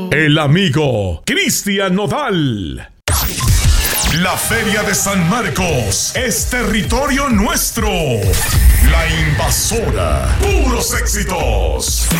el amigo Cristian Nodal. La Feria de San Marcos es territorio nuestro. La Invasora. Puros éxitos.